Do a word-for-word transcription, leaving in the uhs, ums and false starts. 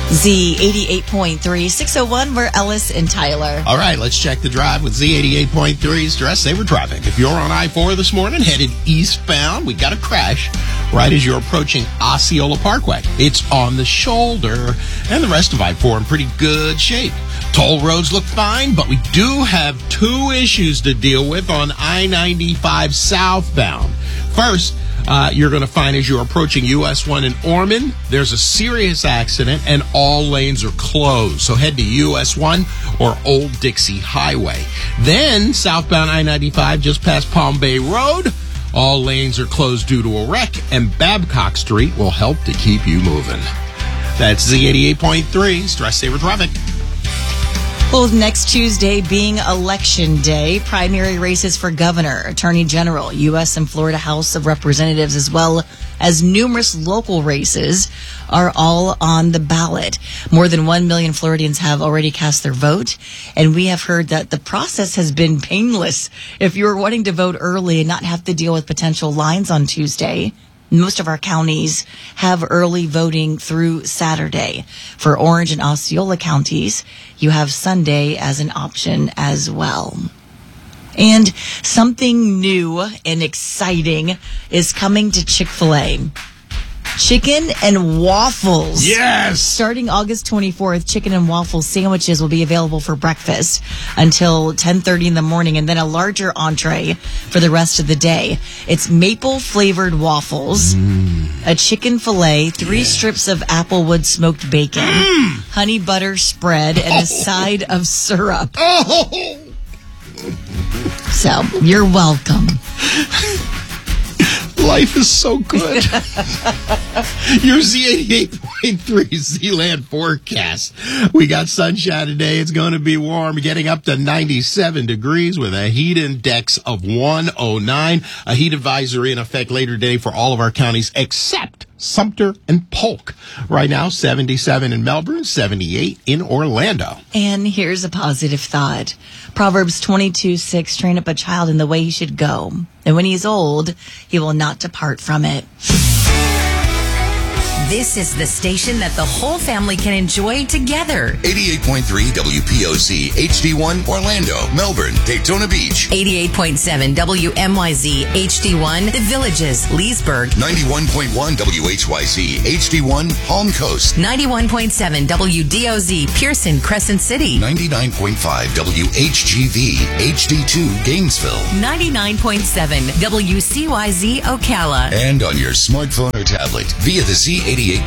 Z eighty-eight point three, six oh one, we're Ellis and Tyler. All right, let's check the drive with Z eighty-eight point three's Dress Saver Traffic. If you're on I four this morning, headed eastbound, we got a crash right as you're approaching Osceola Parkway. It's on the shoulder, and the rest of I four in pretty good shape. Toll roads look fine, but we do have two issues to deal with on I ninety-five southbound. First, Uh, you're going to find as you're approaching U S one in Ormond, there's a serious accident and all lanes are closed. So head to U S one or Old Dixie Highway. Then southbound I ninety-five just past Palm Bay Road, all lanes are closed due to a wreck, and Babcock Street will help to keep you moving. That's Z eighty-eight point three, Stress Saver Traffic. Well, next Tuesday being Election Day, primary races for governor, attorney general, U S and Florida House of Representatives, as well as numerous local races are all on the ballot. More than one million Floridians have already cast their vote, and we have heard that the process has been painless. If you were wanting to vote early and not have to deal with potential lines on Tuesday, most of our counties have early voting through Saturday. For Orange and Osceola counties, you have Sunday as an option as well. And something new and exciting is coming to Chick-fil-A. Chicken and waffles. Yes! Starting August twenty-fourth, chicken and waffle sandwiches will be available for breakfast until ten thirty in the morning, and then a larger entree for the rest of the day. It's maple-flavored waffles, mm. a chicken fillet, three yeah. strips of applewood smoked bacon, mm. honey butter spread, and oh. a side of syrup. Oh. So, you're welcome. Life is so good. Your Z eighty-eight point three Z-Land forecast. We got sunshine today. It's going to be warm, getting up to ninety-seven degrees with a heat index of one oh nine. A heat advisory in effect later today for all of our counties except Sumter and Polk. Right now, seventy-seven in Melbourne, seventy-eight in Orlando. And here's a positive thought. Proverbs twenty-two six, train up a child in the way he should go, and when he is old, he will not depart from it. This is the station that the whole family can enjoy together. eighty-eight point three W P O Z, H D one, Orlando, Melbourne, Daytona Beach. eighty-eight point seven W M Y Z, H D one, The Villages, Leesburg. ninety-one point one W H Y Z, H D one, Palm Coast. ninety-one point seven W D O Z, Pearson, Crescent City. ninety-nine point five W H G V, H D two, Gainesville. ninety-nine point seven W C Y Z, Ocala. And on your smartphone or tablet via the Z eighty-eight